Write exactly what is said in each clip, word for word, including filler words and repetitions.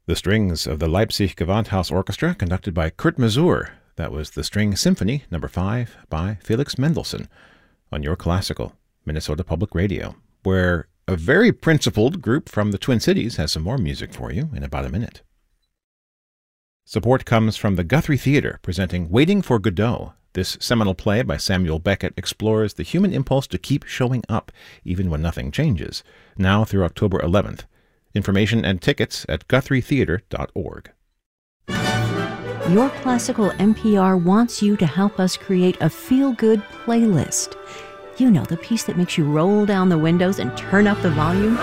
The strings of the Leipzig Gewandhaus Orchestra, conducted by Kurt Masur. That was the String Symphony, number five, by Felix Mendelssohn, on your classical Minnesota Public Radio, where a very principled group from the Twin Cities has some more music for you in about a minute. Support comes from the Guthrie Theater, presenting Waiting for Godot. This seminal play by Samuel Beckett explores the human impulse to keep showing up, even when nothing changes, now through October eleventh. Information and tickets at guthrie theater dot org. Your Classical N P R wants you to help us create a feel-good playlist. You know, the piece that makes you roll down the windows and turn up the volume?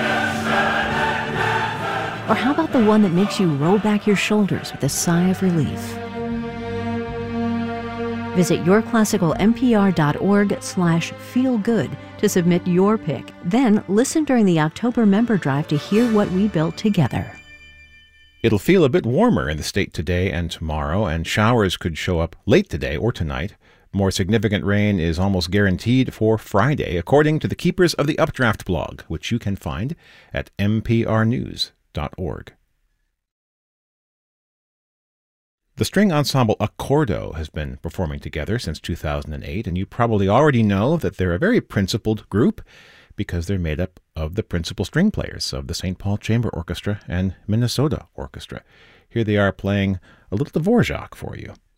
Or how about the one that makes you roll back your shoulders with a sigh of relief? Visit your classical n p r dot org slash feel good to submit your pick. Then listen during the October member drive to hear what we built together. It'll feel a bit warmer in the state today and tomorrow, and showers could show up late today or tonight. More significant rain is almost guaranteed for Friday, according to the keepers of the Updraft blog, which you can find at n p r news dot org. The string ensemble Accordo has been performing together since two thousand eight, and you probably already know that they're a very principled group because they're made up of the principal string players of the Saint Paul Chamber Orchestra and Minnesota Orchestra. Here they are playing a little Dvorak for you.